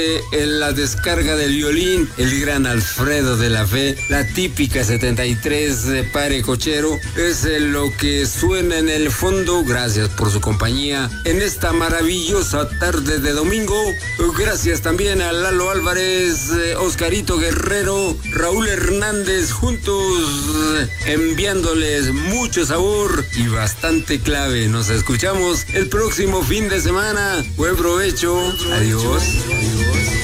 En la descarga del violín, el gran Alfredo de la Fe, la típica 73 de Pare Cochero, es lo que suena en el fondo. Gracias por su compañía en esta maravillosa tarde de domingo. Gracias también a Lalo Álvarez, Oscarito Guerrero, Raúl Hernández, juntos enviándoles mucho sabor y bastante clave. Nos escuchamos el próximo fin de semana. Buen provecho. Adiós.